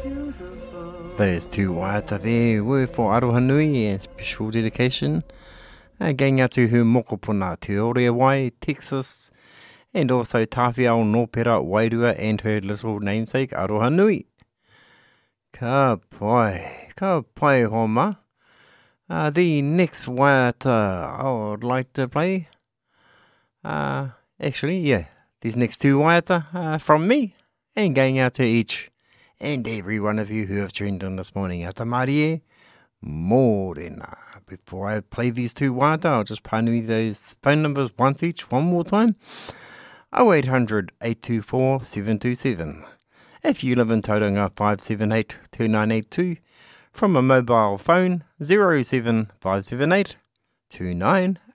Those two waiata there were for Aroha Nui and special dedication. Going out to her mokopuna Te Oreawai, Texas, and also Tawhiao Nōpera Wairua and her little namesake Aroha Nui. Ka pai homa. The next waiata I would like to play, these next two waiata from me, and going out to each and every one of you who have tuned in this morning. Ata Marie, mōrena. Before I play these two waiata, I'll just pānui those phone numbers once each, one more time. 0800 824 727. If you live in Tauranga, 578 2982. From a mobile phone, 07578 29